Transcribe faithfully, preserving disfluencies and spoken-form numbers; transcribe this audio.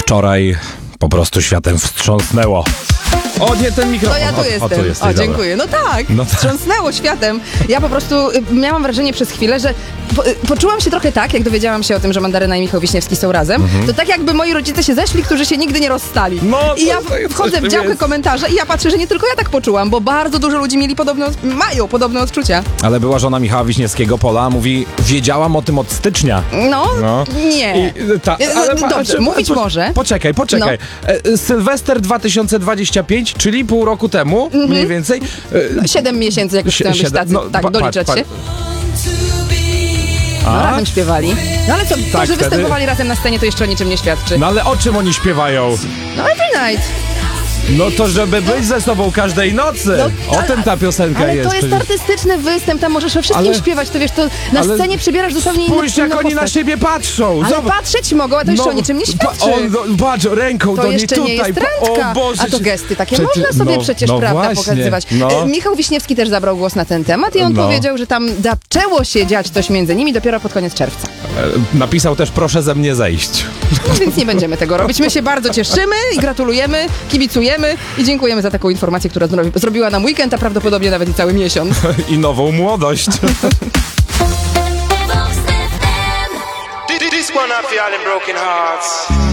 Wczoraj po prostu światem wstrząsnęło. O nie, ten mikrofon. No ja tu o, jestem. O, tu jesteś, o dziękuję. No tak, No tak. wstrząsnęło światem. Ja po prostu y, miałam wrażenie przez chwilę, że po, y, poczułam się trochę tak, jak dowiedziałam się o tym, że Mandaryna i Michał Wiśniewski są razem, Mhm. to tak jakby moi rodzice się zeszli, którzy się nigdy nie rozstali. No, I ja to- to jest wchodzę coś w w działkę tym jest. komentarzy i ja patrzę, że nie tylko ja tak poczułam, bo bardzo dużo ludzi mieli podobne, mają podobne odczucia. Ale była żona Michała Wiśniewskiego, Pola, mówi, wiedziałam o tym od stycznia. No, No. nie. I, ta, No, ale dobrze, patrz, mówić po- może. Poczekaj, poczekaj. E, Sylwester dwa tysiące dwudziesty piąty, czyli pół roku temu, mniej więcej. E, Siedem miesięcy, jak już Sie- chcemy być siedem- tacy, no, tak, pa- doliczać patrz, się. No, A? razem śpiewali. No ale co, to, Tak, że wtedy- występowali razem na scenie, to jeszcze o niczym nie świadczy. No ale o czym oni śpiewają? No every night. No to żeby być ze sobą każdej nocy. No, o tym ta piosenka Ale jest. to jest przecież. artystyczny występ, tam możesz we wszystkim Ale- śpiewać, to wiesz, to na ale scenie przybierasz zupełnie inną Spójrz, jak inną oni na postać. siebie patrzą. Ale Zobacz. patrzeć mogą, a to jeszcze o niczym nie pa- świadczy. On, no, patrz, ręką To do niej jeszcze tutaj. nie jest pa- randka, O Boże. a to czy- gesty takie przecież- można sobie no, przecież, no prawda, właśnie, pokazywać. no. E, Michał Wiśniewski też zabrał głos na ten temat i on No. powiedział, że tam zaczęło się dziać coś między nimi dopiero pod koniec czerwca. E, Napisał też, proszę ze mnie zejść. No więc nie będziemy tego robić. My się bardzo cieszymy i gratulujemy, kibicujemy i dziękujemy za taką informację, która zrobi- zrobiła nam weekend, a prawdopodobnie nawet i cały miesiąc. I nową młodość. This one I feel in broken hearts.